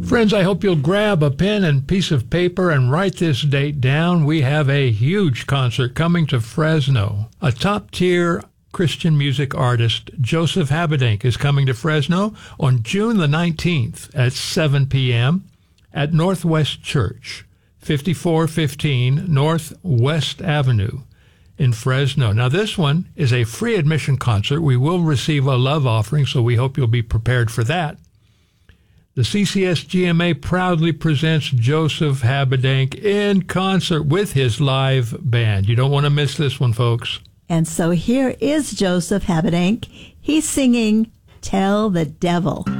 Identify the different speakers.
Speaker 1: Friends, I hope you'll grab a pen and piece of paper and write this date down. We have a huge concert coming to Fresno. A top-tier Christian music artist, Joseph Habedank, is coming to Fresno on June the 19th at 7 p.m. at Northwest Church, 5415 Northwest Avenue in Fresno. Now, this one is a free admission concert. We will receive a love offering, so we hope you'll be prepared for that. The CCS GMA proudly presents Joseph Habedank in concert with his live band. You don't want to miss this one, folks.
Speaker 2: And so here is Joseph Habedank. He's singing Tell the Devil.